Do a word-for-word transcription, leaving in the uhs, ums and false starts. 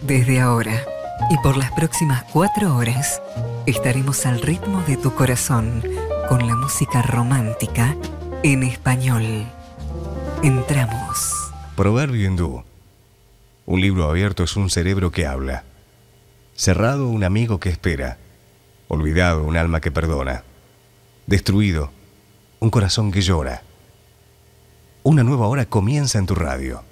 Desde ahora y por las próximas cuatro horas estaremos al ritmo de tu corazón con la música romántica en español. Entramos. Proverbio hindú. Un libro abierto es un cerebro que habla. Cerrado, un amigo que espera. Olvidado, un alma que perdona. Destruido, un corazón que llora. Una nueva hora comienza en tu radio.